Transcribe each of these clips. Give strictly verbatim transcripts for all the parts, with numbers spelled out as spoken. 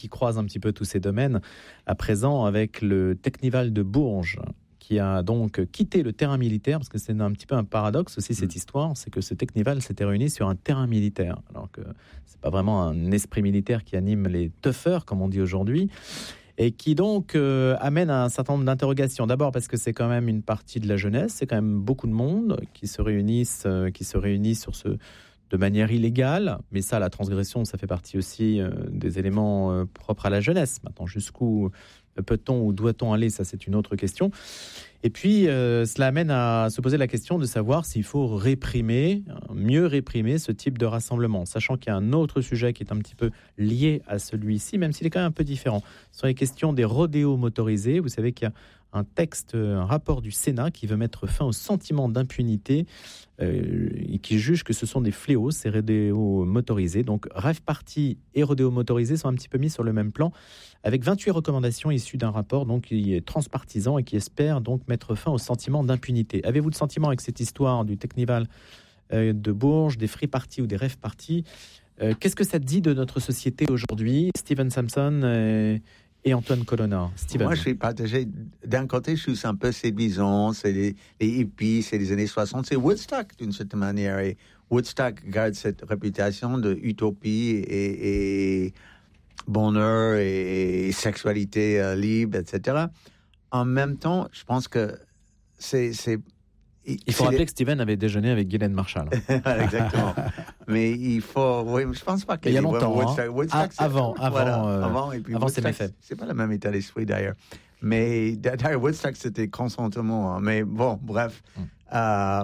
qui croise un petit peu tous ces domaines à présent avec le Teknival de Bourges, qui a donc quitté le terrain militaire, parce que c'est un petit peu un paradoxe aussi cette mmh. histoire, c'est que ce Teknival s'était réuni sur un terrain militaire, alors que c'est pas vraiment un esprit militaire qui anime les toughers, comme on dit aujourd'hui, et qui donc euh, amène à un certain nombre d'interrogations. D'abord parce que c'est quand même une partie de la jeunesse, c'est quand même beaucoup de monde qui se réunissent, euh, qui se réunissent sur ce, de manière illégale, mais ça, la transgression, ça fait partie aussi euh, des éléments euh, propres à la jeunesse. Maintenant, jusqu'où peut-on ou doit-on aller, ça c'est une autre question. Et puis, euh, cela amène à se poser la question de savoir s'il faut réprimer, mieux réprimer ce type de rassemblement, sachant qu'il y a un autre sujet qui est un petit peu lié à celui-ci, même s'il est quand même un peu différent. Ce sont les questions des rodéos motorisés. Vous savez qu'il y a un texte, un rapport du Sénat qui veut mettre fin au sentiment d'impunité euh, et qui juge que ce sont des fléaux, ces rodéos motorisés. Donc, rave party et rodéos motorisés sont un petit peu mis sur le même plan, avec vingt-huit recommandations issues d'un rapport donc, qui est transpartisan et qui espère donc mettre fin au sentiment d'impunité. Avez-vous le sentiment avec cette histoire du Teknival euh, de Bourges, des free parties ou des rave parties euh, qu'est-ce que ça dit de notre société aujourd'hui, Steven Samson euh, et Antoine Colonna? Steven. Moi, je suis partagé. D'un côté, je suis un peu séduisant. C'est les, les hippies, c'est les années soixante. C'est Woodstock, d'une certaine manière. Et Woodstock garde cette réputation de utopie et, et bonheur et, et sexualité euh, libre, et cetera. En même temps, je pense que c'est... c'est il faut c'est rappeler les... que Steven avait déjeuné avec Guylaine Marshall. Exactement. Mais il faut... Oui, je pense pas qu'il y a longtemps. Woodstock, hein. Woodstock, ah, avant, avant, voilà, euh, avant, et puis avant Woodstock, ses méfaits. C'est pas le même état d'esprit d'ailleurs. Mais d'ailleurs, Woodstock, c'était consentement. Hein. Mais bon, bref. Mm. Euh,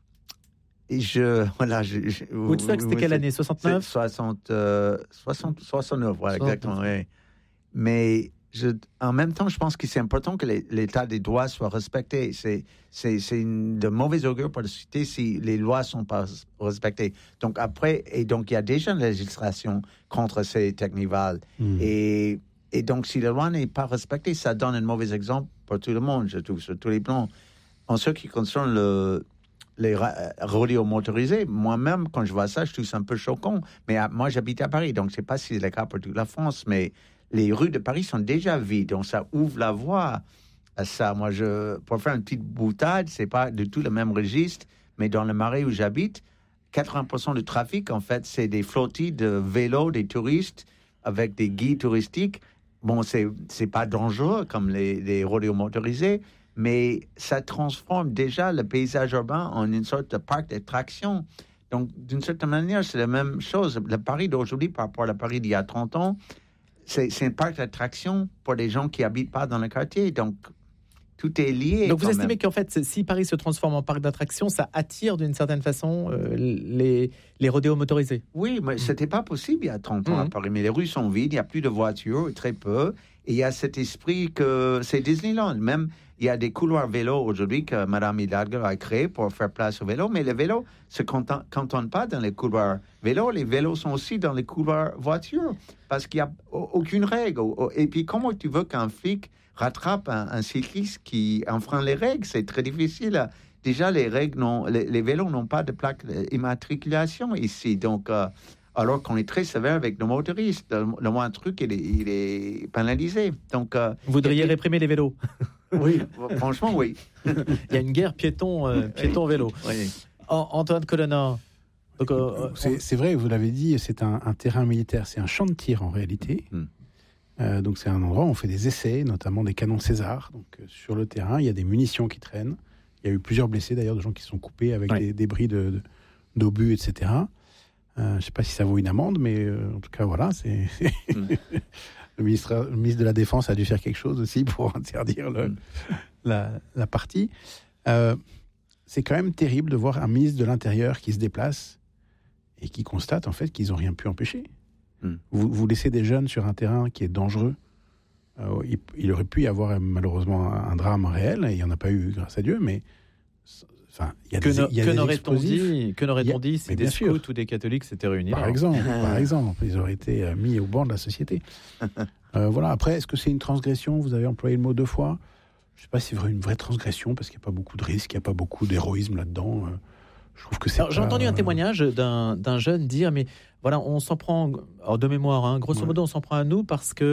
je, voilà, je, je, Woodstock, c'était quelle année? soixante-neuf soixante, euh, soixante, soixante-neuf, voilà, exactement. Oui. Mais... Je, en même temps, je pense que c'est important que les, l'état des droits soit respecté. C'est, c'est, c'est une, de mauvais augure pour la société si les lois ne sont pas respectées. Donc après, et donc il y a déjà une législation contre ces Teknival. Mmh. Et, et donc si la loi n'est pas respectée, ça donne un mauvais exemple pour tout le monde, je trouve, sur tous les plans. En ce qui concerne le, les rodéos motorisés, moi-même, quand je vois ça, je trouve ça un peu choquant. Mais à, moi, j'habite à Paris, donc je ne sais pas si c'est le cas pour toute la France, mais les rues de Paris sont déjà vides, donc ça ouvre la voie à ça. Moi, je, pour faire une petite boutade, c'est pas du tout le même registre, mais dans le Marais où j'habite, quatre-vingts pour cent du trafic, en fait, c'est des flottilles de vélos, des touristes avec des guides touristiques. Bon, c'est c'est pas dangereux comme les, les rodéos motorisés, mais ça transforme déjà le paysage urbain en une sorte de parc d'attraction. Donc, d'une certaine manière, c'est la même chose. Le Paris d'aujourd'hui par rapport à le Paris d'il y a trente ans, C'est, c'est un parc d'attraction pour des gens qui n'habitent pas dans le quartier. Donc, tout est lié. Donc, vous estimez même. qu'en fait, si Paris se transforme en parc d'attraction, ça attire d'une certaine façon euh, les, les rodéos motorisés? Oui, mais mmh. ce n'était pas possible il y a trente ans mmh. à Paris. Mais les rues sont vides, il n'y a plus de voitures, très peu. Et il y a cet esprit que c'est Disneyland. Même, il y a des couloirs vélos aujourd'hui que Mme Hidalgo a créés pour faire place aux vélos. Mais les vélos ne se cantonnent pas dans les couloirs vélos. Les vélos sont aussi dans les couloirs voitures. Parce qu'il n'y a aucune règle. Et puis, comment tu veux qu'un flic rattrape un, un cycliste qui enfreint les règles? C'est très difficile. Déjà, les règles n'ont, les, les vélos n'ont pas de plaque d'immatriculation ici. Donc, euh, alors qu'on est très sévère avec nos motoristes. Le, le moindre truc, il est, il est pénalisé. Donc, euh, vous voudriez et, réprimer les vélos? Oui, franchement, oui. Il y a une guerre piéton, euh, piéton-vélo. Oui. Antoine Colonna. Donc, euh, c'est, c'est vrai, vous l'avez dit, c'est un, un terrain militaire, c'est un champ de tir en réalité. Mm. Euh, donc c'est un endroit où on fait des essais, notamment des canons César. Donc euh, sur le terrain, il y a des munitions qui traînent. Il y a eu plusieurs blessés d'ailleurs, de gens qui se sont coupés avec oui. des débris de, de, d'obus, et cetera. Euh, je ne sais pas si ça vaut une amende, mais euh, en tout cas voilà, c'est mm. le, ministre, le ministre de la Défense a dû faire quelque chose aussi pour interdire le, mm. la, la partie. Euh, c'est quand même terrible de voir un ministre de l'Intérieur qui se déplace et qui constate en fait qu'ils n'ont rien pu empêcher. Mm. Vous, vous laissez des jeunes sur un terrain qui est dangereux. Euh, il, il aurait pu y avoir malheureusement un, un drame réel, et il n'y en a pas eu grâce à Dieu, mais enfin, il y a que, des, no, il y a que des n'aurait-on dit, que n'aurait-on a, dit si des scouts ou des catholiques s'étaient réunis par là. exemple, par exemple, ils auraient été mis au banc de la société. euh, voilà. Après, est-ce que c'est une transgression? Vous avez employé le mot deux fois. Je ne sais pas si c'est une vraie transgression, parce qu'il n'y a pas beaucoup de risques, il n'y a pas beaucoup d'héroïsme là-dedans. Euh, je trouve que c'est. Alors, j'ai pas... entendu un témoignage d'un, d'un jeune dire, mais voilà, on s'en prend, alors de mémoire, hein, grosso modo, ouais. on s'en prend à nous parce que